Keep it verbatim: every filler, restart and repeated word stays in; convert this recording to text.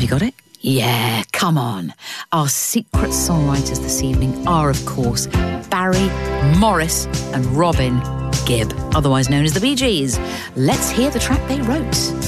you got it? Yeah, come on. Our secret songwriters this evening are, of course, Barry, Morris and Robin Gibb, otherwise known as the Bee Gees. Let's hear the track they wrote.